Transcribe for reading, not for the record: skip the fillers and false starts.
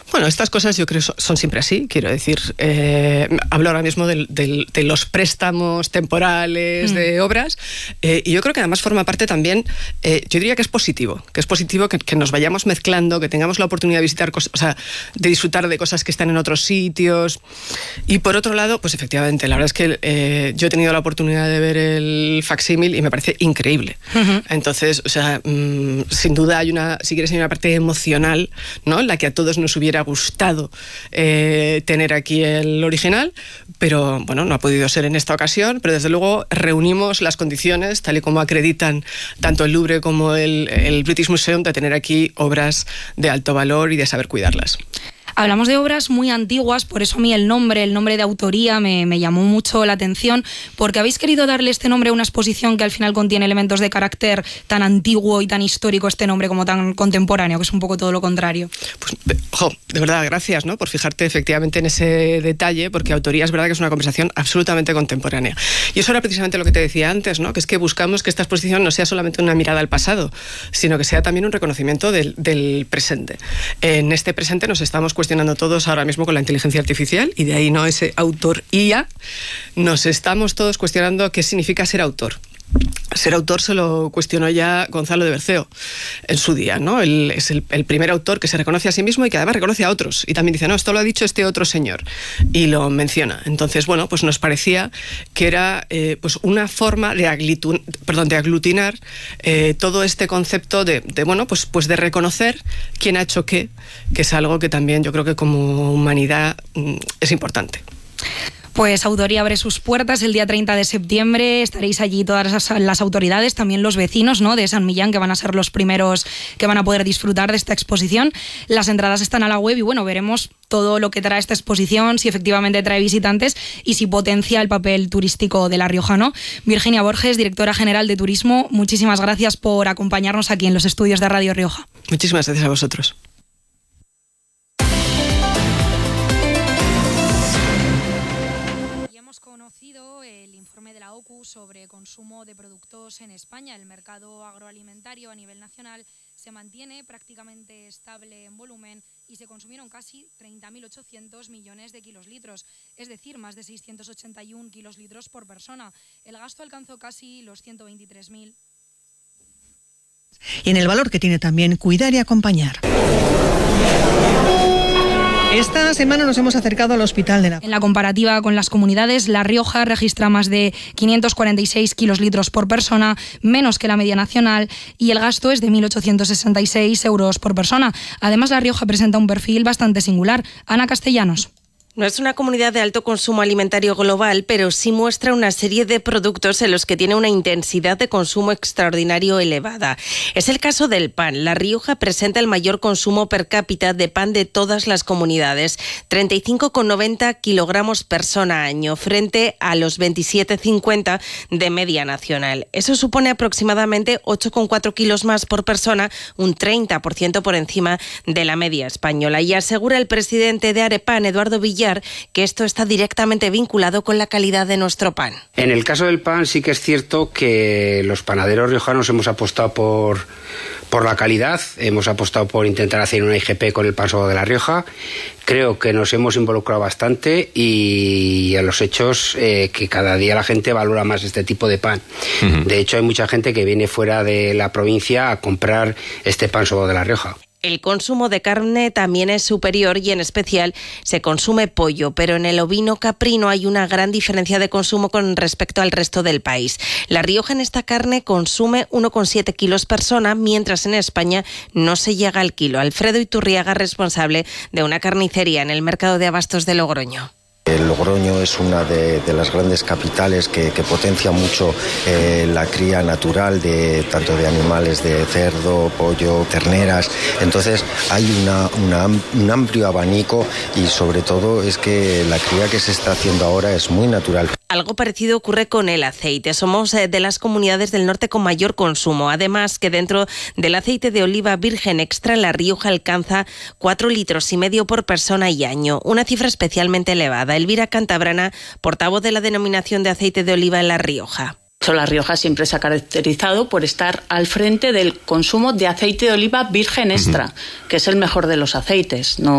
Bueno, estas cosas yo creo son siempre así, quiero decir. Hablo ahora mismo de los préstamos temporales de obras, y yo creo que además forma parte también, yo diría que es positivo que nos vayamos mezclando, que tengamos la oportunidad de visitar cosas, o sea, de disfrutar de cosas que están en otros sitios. Y por otro lado, pues efectivamente, la verdad es que yo he tenido la oportunidad de ver el facsímil y me parece increíble. Entonces, o sea, sin duda hay una parte emocional, ¿no?, en la que a todos nos hubiera gustado tener aquí el original, pero bueno, no ha podido ser en esta ocasión, pero desde luego reunimos las condiciones, tal y como acreditan tanto el Louvre como el British Museum, de tener aquí obras de alto valor y de saber cuidarlas. Hablamos de obras muy antiguas, por eso a mí el nombre de autoría me llamó mucho la atención, porque habéis querido darle este nombre a una exposición que al final contiene elementos de carácter tan antiguo y tan histórico, este nombre, como tan contemporáneo, que es un poco todo lo contrario. Pues, de verdad, gracias, ¿no?, por fijarte efectivamente en ese detalle, porque autoría es verdad que es una conversación absolutamente contemporánea. Y eso era precisamente lo que te decía antes, ¿no?, que es que buscamos que esta exposición no sea solamente una mirada al pasado, sino que sea también un reconocimiento del presente. En este presente nos estamos cuestionando todos ahora mismo con la inteligencia artificial, y de ahí no ese autor IA, nos estamos todos cuestionando qué significa ser autor. Ser autor se lo cuestionó ya Gonzalo de Berceo en su día, ¿no? Él es el primer autor que se reconoce a sí mismo y que además reconoce a otros. Y también dice, no, esto lo ha dicho este otro señor. Y lo menciona. Entonces, bueno, pues nos parecía que era pues una forma de aglutinar todo este concepto de de reconocer quién ha hecho qué, que es algo que también yo creo que como humanidad es importante. Pues Autoría abre sus puertas el día 30 de septiembre. Estaréis allí todas las autoridades, también los vecinos, ¿no?, de San Millán, que van a ser los primeros que van a poder disfrutar de esta exposición. Las entradas están a la web y bueno, veremos todo lo que trae esta exposición, si efectivamente trae visitantes y si potencia el papel turístico de La Rioja, ¿no? Virginia Borges, directora general de Turismo, muchísimas gracias por acompañarnos aquí en los estudios de Radio Rioja. Muchísimas gracias a vosotros. El informe de la OCU sobre consumo de productos en España. El mercado agroalimentario a nivel nacional se mantiene prácticamente estable en volumen y se consumieron casi 30.800 millones de kilolitros, es decir, más de 681 kilolitros por persona. El gasto alcanzó casi los 123.000. Y en el valor que tiene también cuidar y acompañar. Esta semana nos hemos acercado al Hospital de la... En la comparativa con las comunidades, La Rioja registra más de 546 kilolitros por persona, menos que la media nacional, y el gasto es de 1.866 euros por persona. Además, La Rioja presenta un perfil bastante singular. Ana Castellanos. No es una comunidad de alto consumo alimentario global, pero sí muestra una serie de productos en los que tiene una intensidad de consumo extraordinario elevada. Es el caso del pan. La Rioja presenta el mayor consumo per cápita de pan de todas las comunidades, 35,90 kilogramos persona año, frente a los 27,50 de media nacional. Eso supone aproximadamente 8,4 kilos más por persona, un 30% por encima de la media española. Y asegura el presidente de Arepan, Eduardo Villar, que esto está directamente vinculado con la calidad de nuestro pan. En el caso del pan sí que es cierto que los panaderos riojanos hemos apostado por la calidad, hemos apostado por intentar hacer una IGP con el pan Sobao de La Rioja. Creo que nos hemos involucrado bastante y a los hechos que cada día la gente valora más este tipo de pan. De hecho, hay mucha gente que viene fuera de la provincia a comprar este pan Sobao de La Rioja. El consumo de carne también es superior y en especial se consume pollo, pero en el ovino caprino hay una gran diferencia de consumo con respecto al resto del país. La Rioja en esta carne consume 1,7 kilos persona, mientras en España no se llega al kilo. Alfredo Iturriaga, responsable de una carnicería en el mercado de abastos de Logroño. Logroño es una de las grandes capitales que potencia mucho la cría natural tanto de animales de cerdo, pollo, terneras. Entonces hay un amplio abanico y sobre todo es que la cría que se está haciendo ahora es muy natural. Algo parecido ocurre con el aceite. Somos de las comunidades del norte con mayor consumo. Además, que dentro del aceite de oliva virgen extra, La Rioja alcanza 4,5 litros por persona y año. Una cifra especialmente elevada. Elvira Cantabrana, portavoz de la denominación de aceite de oliva en La Rioja. La Rioja siempre se ha caracterizado por estar al frente del consumo de aceite de oliva virgen extra, que es el mejor de los aceites. No